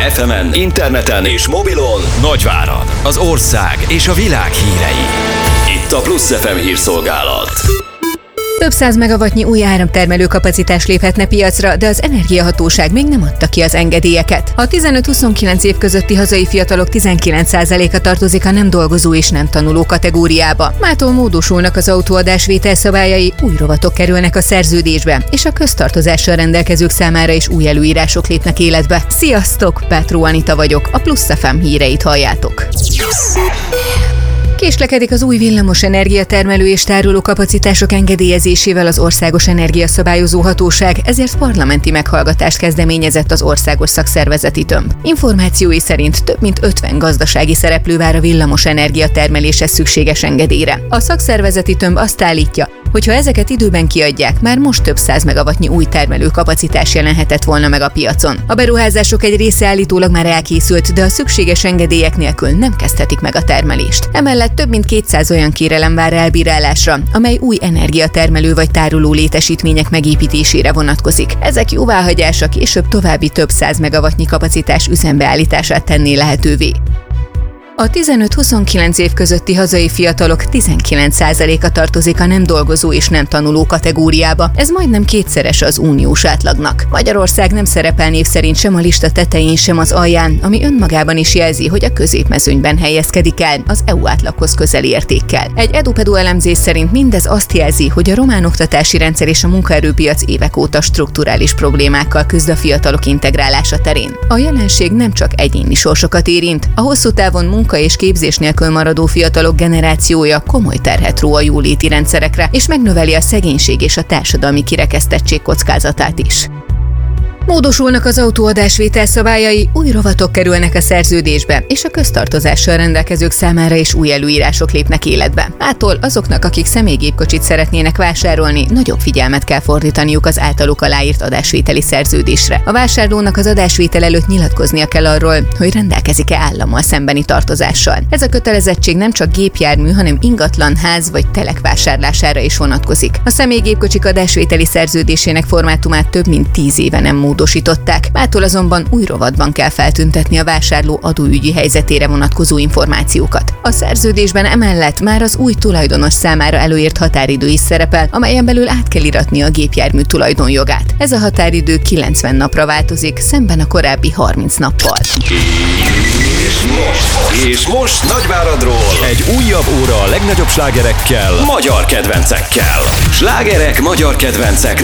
FM-en, interneten és mobilon Nagyvárad, az ország és a világ hírei. Itt a Plusz FM hírszolgálat. Több 100 megawattnyi új áramtermelő kapacitás léphetne piacra, de az Energiahatóság még nem adta ki az engedélyeket. A 15-29 év közötti hazai fiatalok 19%-a tartozik a nem dolgozó és nem tanuló kategóriába. Mától módosulnak az autóadásvétel szabályai, új rovatok kerülnek a szerződésbe, és a köztartozással rendelkezők számára is új előírások lépnek életbe. Sziasztok! Pátró Anita vagyok, a Plusz FM híreit halljátok. Késlekedik az új villamos energiatermelő és tároló kapacitások engedélyezésével az Országos Energiaszabályozó Hatóság, ezért parlamenti meghallgatást kezdeményezett az Országos Szakszervezeti Tömb. Információi szerint több mint 50 gazdasági szereplő vár a villamos energiatermeléshez szükséges engedélyre. A szakszervezeti tömb azt állítja, hogy ha ezeket időben kiadják, már most több 100 megawattnyi új termelőkapacitás jelenhetett volna meg a piacon. A beruházások egy része állítólag már elkészült, de a szükséges engedélyek nélkül nem kezdhetik meg a termelést. Emellett több mint 200 olyan kérelem vár elbírálásra, amely új energiatermelő vagy tároló létesítmények megépítésére vonatkozik. Ezek jóváhagyása később további több 100 megawattnyi kapacitás üzembeállítását tenné lehetővé. A 15-29 év közötti hazai fiatalok 19%-a tartozik a nem dolgozó és nem tanuló kategóriába. Ez majdnem kétszeres az uniós átlagnak. Magyarország nem szerepel név szerint sem a lista tetején, sem az alján, ami önmagában is jelzi, hogy a középmezőnyben helyezkedik el, az EU átlaghoz közeli értékkel. Egy Edupedu elemzés szerint mindez azt jelzi, hogy a román oktatási rendszer és a munkaerőpiac évek óta strukturális problémákkal küzd a fiatalok integrálása terén. A jelenség nem csak egyéni sorsokat érint, a hosszú távon munka és képzés nélkül maradó fiatalok generációja komoly terhet ró a jóléti rendszerekre, és megnöveli a szegénység és a társadalmi kirekesztettség kockázatát is. Módosulnak az autóadásvétel szabályai, új rovatok kerülnek a szerződésbe, és a köztartozással rendelkezők számára is új előírások lépnek életbe. Mától azoknak, akik személygépkocsit szeretnének vásárolni, nagyobb figyelmet kell fordítaniuk az általuk aláírt adásvételi szerződésre. A vásárlónak az adásvétel előtt nyilatkoznia kell arról, hogy rendelkezik-e állammal szembeni tartozással. Ez a kötelezettség nem csak gépjármű, hanem ingatlan, ház vagy telek vásárlására is vonatkozik. A személygépkocsik adásvételi szerződésének formátumát több mint 10 éve nem módosították. Mától azonban új rovatban kell feltüntetni a vásárló adóügyi helyzetére vonatkozó információkat. A szerződésben emellett már az új tulajdonos számára előírt határidő is szerepel, amelyen belül át kell iratni a gépjármű tulajdonjogát. Ez a határidő 90 napra változik, szemben a korábbi 30 nappal. És most Nagyváradról egy újabb óra a legnagyobb slágerekkel, magyar kedvencekkel. Slágerek, magyar kedvencek